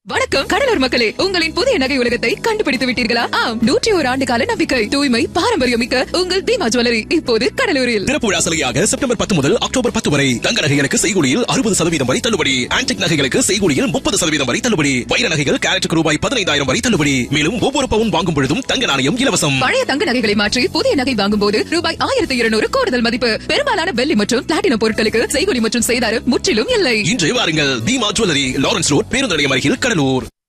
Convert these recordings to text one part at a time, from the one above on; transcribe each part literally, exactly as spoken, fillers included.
வணக்கம் கடலூர் மக்களே, உங்களின் புதிய நகை உலகத்தை கண்டுபிடித்து விட்டீர்களா? ஆம், நூற்றி ஒரு ஆண்டு கால நம்பிக்கை, தூய்மை, பாரம்பரியம் மிக்க உங்கள் பீமா ஜுவல்லரி இப்போது கடலூரில். திறப்புழா சலுகையாக செப்டம்பர் பத்து முதல் அக்டோபர் பத்து வரை தங்க நகைகளுக்கு செய்கூலியில் அறுபது சதவீதம் வரை தள்ளுபடி. ஆன்டிக் நகைகளுக்கு செய்கூலியில் முப்பது சதவீதம் வரை தள்ளுபடி. வைர நகைகள் கேரட்டுக்கு ரூபாய் பதினைந்தாயிரம் வரை தள்ளுபடி. மேலும் ஒவ்வொரு பவுன் வாங்கும் பொழுதும் தங்க நாணயம் இலவசம். பழைய தங்க நகைகளை மாற்றி புதிய நகை வாங்கும் போது ரூபாய் ஆயிரத்தி இருநூறு கூடுதல் மதிப்பு. பெரும்பாலான வெள்ளி மற்றும் பிளாட்டினம் பொருட்களுக்கு செய்கூலி மற்றும் செய்தாரம் முற்றிலும் இல்லை. இன்றே வாருங்கள், பீமா ஜுவல்லரி, லாரன்ஸ் ரோட், பேருந்து நிலையம் அருகில், கடலூர்.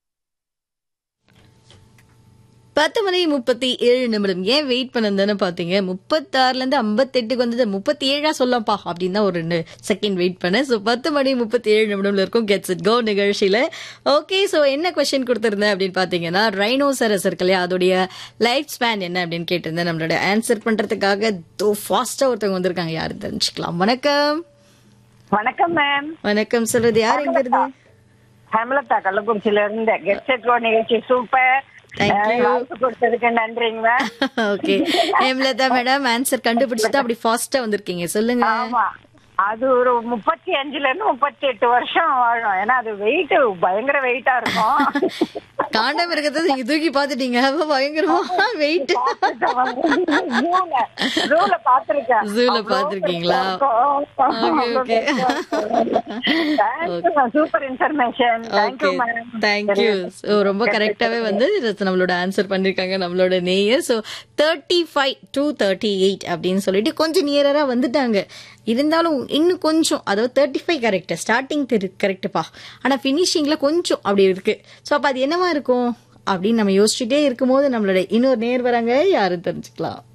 பத்து மணி முப்பத்தி ஏழு நிமிடம். ஏன் வெயிட் பண்ணதுன்னு பாத்தீங்க, முப்பத்தி ஆறுல இருந்து ஐம்பத்தி எட்டுக்கு வந்தது முப்பத்தி ஏழா சொல்லப்பா அப்படின்னு தான் ஒரு ரெண்டு செகண்ட் வெயிட் பண்ணேன். ஸோ பத்து மணி முப்பத்தி ஏழு நிமிடம்ல இருக்கும் கெட்ஸ் இட் கோ நிகழ்ச்சியில. ஓகே, ஸோ என்ன கொஸ்டின் கொடுத்திருந்தேன் அப்படின்னு பாத்தீங்கன்னா, ரைனோசரஸ் இருக்கு இல்லையா, அதோடைய லைஃப் ஸ்பேன் என்ன அப்படின்னு கேட்டிருந்தேன். நம்மளோட ஆன்சர் பண்றதுக்காக தோ ஃபாஸ்டா ஒருத்தவங்க வந்திருக்காங்க. யாரு தெரிஞ்சுக்கலாம்? வணக்கம். வணக்கம் மேம். வணக்கம். சொல்றது யார்? எங்க இருந்து? ஹேமலதா, கள்ளக்குறிச்சியில இருந்து. கெட்ஸ் இட் கோ நிகழ்ச்சி சூப்பர். கொடுத்ததுக்கு நன்றிங்க. ஓகே ஹேமலதா மேடம், ஆன்சர் கண்டுபிடிச்சிட்டு அப்படி ஃபாஸ்டா வந்திருக்கீங்க, சொல்லுங்க. ஆமா, அது ஒரு முப்பத்தி அஞ்சுல இருந்து முப்பத்தி எட்டு வருஷம் வாழும். ஏன்னா அது வெயிட் பயங்கர வெயிட்டா இருக்கும். காண்டம் இருக்கிறத நீங்க தூக்கி பாத்துட்டீங்க, பயங்கரமா வெயிட். ஜூல பாத்திருக்கேன். ஜூல பாத்திருக்கீங்களா? Super information. தேங்க்யூ. ரொம்ப கரெக்டாவே வந்து நம்மளோட ஆன்சர் பண்ணிருக்காங்க நம்மளோட நேயர். So thirty five to thirty eight அப்படின்னு சொல்லிட்டு கொஞ்சம் நியரரா வந்துட்டாங்க. இருந்தாலும் இன்னும் கொஞ்சம், அதாவது தேர்ட்டி ஃபைவ் கரெக்ட், ஸ்டார்டிங் கரெக்டுப்பா, ஆனா பினிஷிங்ல கொஞ்சம் அப்படி இருக்கு. சோ அப்ப அது என்னவா இருக்கும் அப்படின்னு நம்ம யோசிச்சுட்டே இருக்கும் போது நம்மளோட இன்னொரு நேர் வராங்க. யாரும் தெரிஞ்சுக்கலாம்.